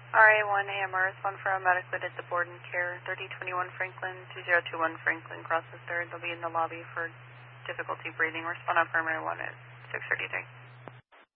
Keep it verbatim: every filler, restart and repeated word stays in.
R A one A M R, respond for automatically at the board and care, thirty twenty-one Franklin, two zero two one Franklin, crosses third. They'll be in the lobby for difficulty breathing. Respond on perimeter one at six thirty-three.